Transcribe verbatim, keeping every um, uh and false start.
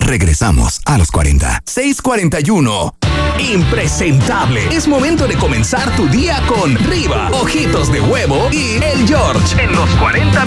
Regresamos a los cuarenta. seis cuarenta y uno. Impresentable. Es momento de comenzar tu día con Riva, Ojitos de Huevo y El George en los cuarenta